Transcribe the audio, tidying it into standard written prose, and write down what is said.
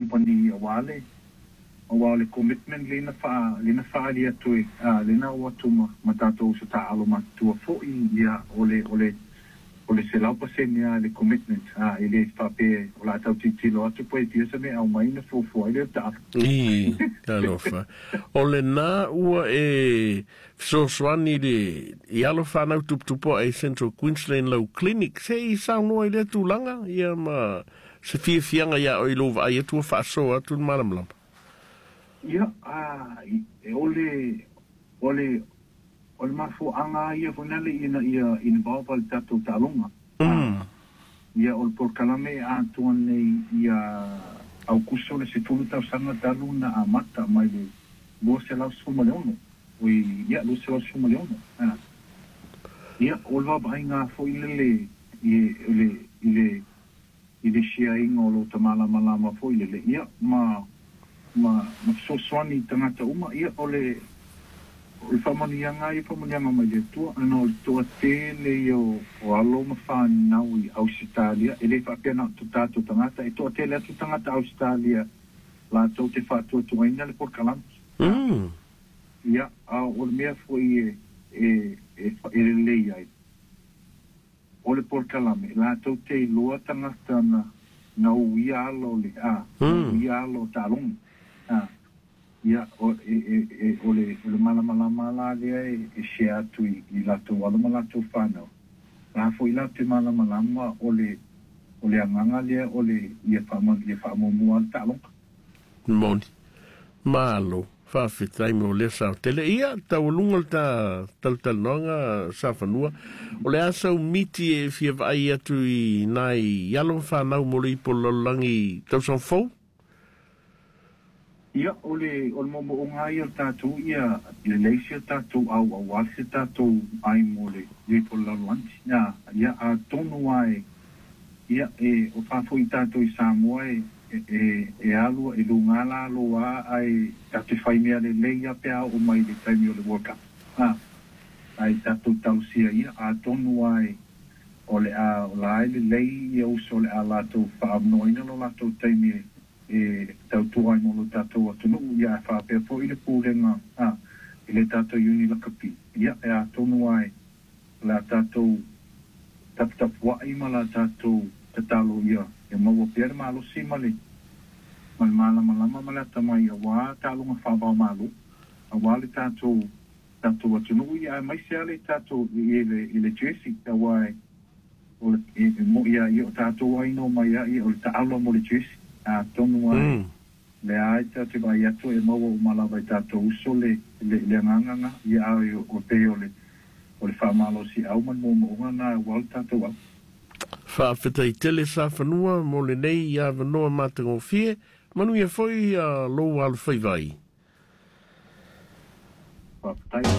company awale commitment lina fa lia tu lina watu matato sa taalo matua fo ia ole se lau pasenia le commitment ele fa pe ola tau titilo atu po ia se me au mai na fo ele ta talofa ole na ua so swani le ialo fa na tupo e Central Queensland Low Clinic se sa no ile tulanga ia ma se fianga ia o ilova ia tu fa so atu malamlam ia ole mafu anga ia funale ia involve al tatu talunga ia ol por kalame atuan nei ia au kuso le se tulu tau sanga taluna a mata mai le bo se la suma leono ia lo se la suma leono ia ol va bainga fo ile shia ingo lo tamala malama fo ile ia ma so swani tangata uma ia ole famanianga mai le tua ana o tua tele o alo mafana i Australia ele fa pena tutato tangata e to tele tu tangata Australia la to te fa tu ina le por kalam ia o me foi le ia o le por kalam la to te lo tangata na ia lo le ia lo talong ia ole mala le share tu I lato wala mala tu fano la fo ila te mala ole anganga le ole ia famo mo talong moni malo fa fitai mo le sa tele ia taulunga tal nonga sa fanua ole asa miti e fia vai atu I nai yalo fa na mo le pololangi tau son fo ia ole mo ngai tatu ia leisia tatu au wase tatu ai mole le pololangi ia a tonu ai ia o fa foi tatu I Samoa alu lungala loa ai tatu fai mea le leia pea o mai le taimi o le World Cup ai tatu tausia ia a tonu ai ole a lai le lei ia uso le a lato fa abnoina lo lato taimi tau tuai mo lo tatu atunu ia fa pe po ile purenga ile tatu uni la kapi ia a tonu ai la tatu tap wa ima la tatu tatalo ia e mau per malo simale malama mala tamai wa talunga fa ba malo awale tatu atunu ia mai sele tatu ile jesi tawai o mo ia io tatu ai no mai ia o talo mo le jesi tonu ai le ai tatu ba ia to e mau mala ba tatu usole le nganga ia o te ole fa malo si au man mo na walta to wa fa fetai tele sa fanua mo le nei ia vanoa matango fie manu ia foi lo al fai vai